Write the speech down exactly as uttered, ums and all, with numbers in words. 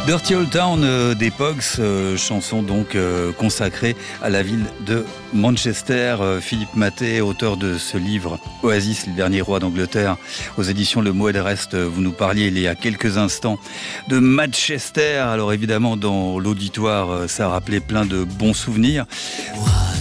Dirty Old Town euh, des Pogues, euh, chanson donc euh, consacrée à la ville de Manchester. Euh, Philippe Mathey, auteur de ce livre Oasis, le dernier roi d'Angleterre, aux éditions Le Mot et le Reste, vous nous parliez il y a quelques instants de Manchester. Alors évidemment, dans l'auditoire, ça a rappelé plein de bons souvenirs.